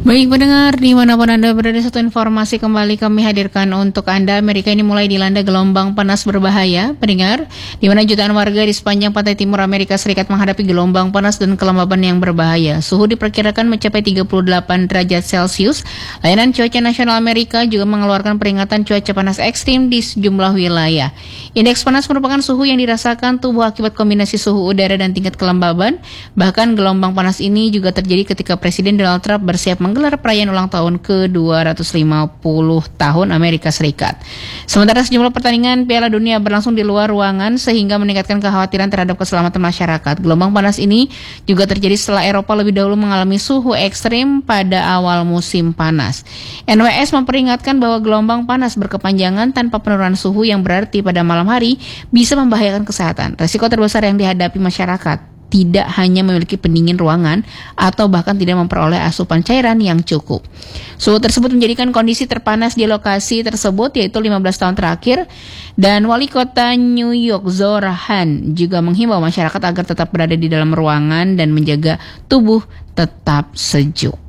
Baik pendengar, dimanapun Anda berada, satu informasi kembali kami hadirkan untuk Anda. Amerika ini mulai dilanda gelombang panas berbahaya, pendengar, di mana jutaan warga di sepanjang pantai timur Amerika Serikat menghadapi gelombang panas dan kelembaban yang berbahaya. Suhu diperkirakan mencapai 38 derajat Celcius. Layanan Cuaca Nasional Amerika juga mengeluarkan peringatan cuaca panas ekstrim di sejumlah wilayah. Indeks panas merupakan suhu yang dirasakan tubuh akibat kombinasi suhu udara dan tingkat kelembaban. Bahkan gelombang panas ini juga terjadi ketika Presiden Donald Trump bersiap menggelar perayaan ulang tahun ke-250 tahun Amerika Serikat. Sementara sejumlah pertandingan Piala Dunia berlangsung di luar ruangan sehingga meningkatkan kekhawatiran terhadap keselamatan masyarakat. Gelombang panas ini juga terjadi setelah Eropa lebih dahulu mengalami suhu ekstrim pada awal musim panas. NWS memperingatkan bahwa gelombang panas berkepanjangan tanpa penurunan suhu yang berarti pada malam hari bisa membahayakan kesehatan. Resiko terbesar yang dihadapi masyarakat tidak hanya memiliki pendingin ruangan atau bahkan tidak memperoleh asupan cairan yang cukup. Suhu tersebut menjadikan kondisi terpanas di lokasi tersebut yaitu 15 tahun terakhir, dan Wali Kota New York Zohar Khan juga menghimbau masyarakat agar tetap berada di dalam ruangan dan menjaga tubuh tetap sejuk.